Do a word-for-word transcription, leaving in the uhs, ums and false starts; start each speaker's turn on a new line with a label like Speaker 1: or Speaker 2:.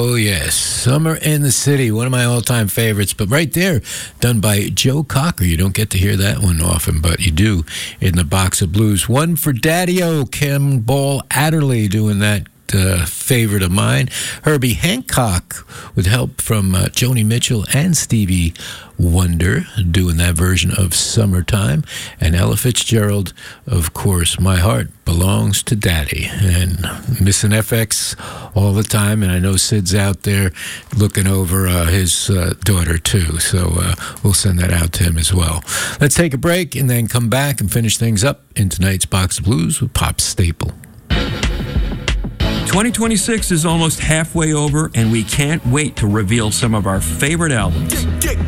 Speaker 1: Oh, yes. Summer in the City, one of my all-time favorites. But right there, done by Joe Cocker. You don't get to hear that one often, but you do in the Box of Blues. One for Daddy-O, Kim Ball Adderley doing that. Uh, favorite of mine. Herbie Hancock with help from uh, Joni Mitchell and Stevie Wonder doing that version of Summertime. And Ella Fitzgerald, of course, My Heart Belongs to Daddy. And missing F X all the time. And I know Sid's out there looking over uh, his uh, daughter too. So uh, we'll send that out to him as well. Let's take a break and then come back and finish things up in tonight's Box of Blues with Pop Staple.
Speaker 2: twenty twenty-six is almost halfway over, and we can't wait to reveal some of our favorite albums.